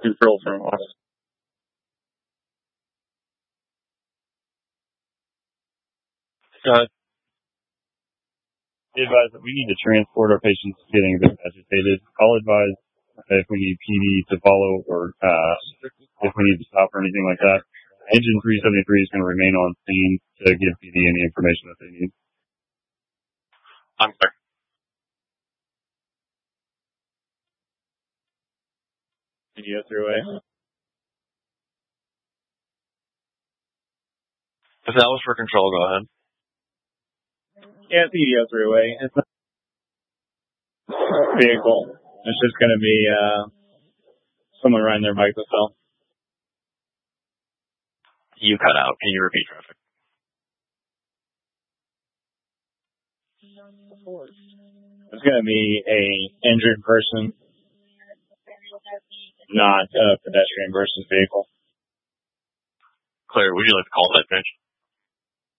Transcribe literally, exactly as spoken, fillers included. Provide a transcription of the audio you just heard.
control from us. Go ahead. We advise that we need to transport our patients getting a bit agitated. I'll advise if we need P D to follow or uh, if we need to stop or anything like that. Engine three seventy-three is going to remain on scene to give P D any information that they need. I'm sorry. P D O three-way. If that was for control, go ahead. Yeah, P D O three-way. It's not a vehicle. It's just going to be uh, someone riding their bike themselves. You cut out. Can you repeat traffic? It's going to be a injured person, not a pedestrian versus vehicle. Claire, would you like to call that pitch?